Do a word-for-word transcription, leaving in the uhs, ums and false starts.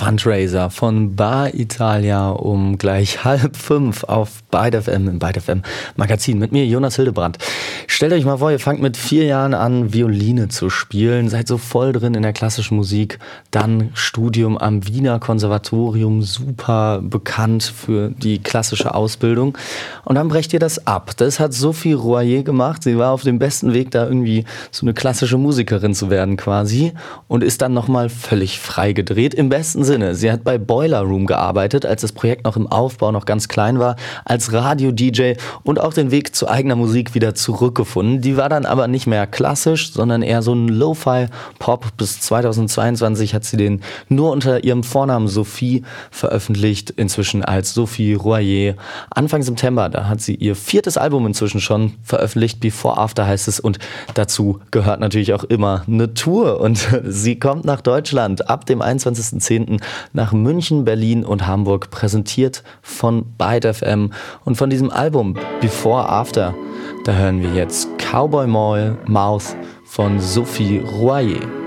Fundraiser von Bar Italia um gleich halb fünf auf Byte F M im Byte F M Magazin mit mir, Jonas Hildebrand. Stellt euch mal vor, ihr fangt mit vier Jahren an, Violine zu spielen, seid so voll drin in der klassischen Musik, dann Studium am Wiener Konservatorium, super bekannt für die klassische Ausbildung und dann brecht ihr das ab. Das hat Sophie Royer gemacht, sie war auf dem besten Weg, da irgendwie so eine klassische Musikerin zu werden quasi und ist dann nochmal völlig frei gedreht, im besten Sinne. Sie hat bei Boiler Room gearbeitet, als das Projekt noch im Aufbau, noch ganz klein war, als Radio-D J und auch den Weg zu eigener Musik wieder zurückgefunden. Die war dann aber nicht mehr klassisch, sondern eher so ein Lo-Fi-Pop. Bis zweitausendzweiundzwanzig hat sie den nur unter ihrem Vornamen Sophie veröffentlicht, inzwischen als Sophie Royer. Anfang September, da hat sie ihr viertes Album inzwischen schon veröffentlicht, Before After heißt es, und dazu gehört natürlich auch immer eine Tour und sie kommt nach Deutschland ab dem einundzwanzigsten zehnten nach München, Berlin und Hamburg, präsentiert von Byte F M. Und von diesem Album Before After, da hören wir jetzt Cowboy Mall Mouth von Sophie Royer.